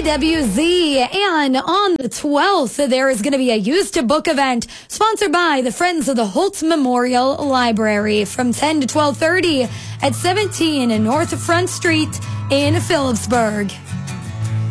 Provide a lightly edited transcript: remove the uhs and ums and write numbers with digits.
KWZ. And on the 12th, there is going to be a Used to Book event sponsored by the Friends of the Holt Memorial Library from 10 to 12:30 at 17 North Front Street in Phillipsburg.